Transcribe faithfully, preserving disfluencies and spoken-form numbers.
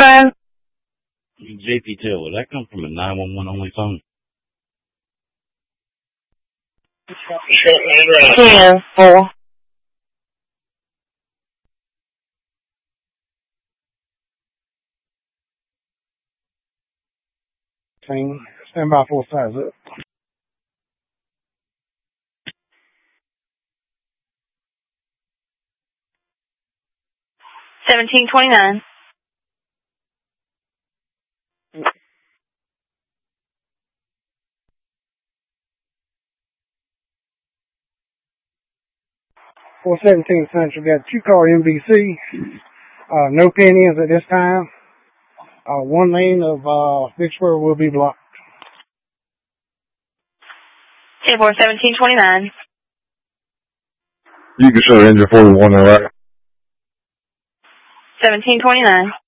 Hello? J P Taylor, that comes from a nine one one only phone. ten four. Stand by full size up. seventeen twenty-nine. four seventeen Central, got two car N B C. Uh, no pennies at this time. Uh, one lane of, uh, Vicksburg will be blocked. ten four seventeen twenty-nine. You can show the engine forty-one there, right? seventeen twenty-nine.